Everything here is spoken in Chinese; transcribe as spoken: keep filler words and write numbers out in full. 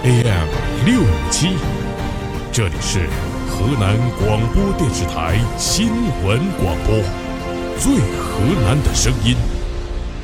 A M 六五七，这里是河南广播电视台新闻广播，最河南的声音。